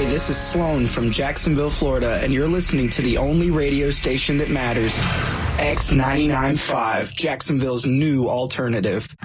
this is Sloan from Jacksonville, Florida, and you're listening to the only radio station that matters. X99.5, Jacksonville's new alternative.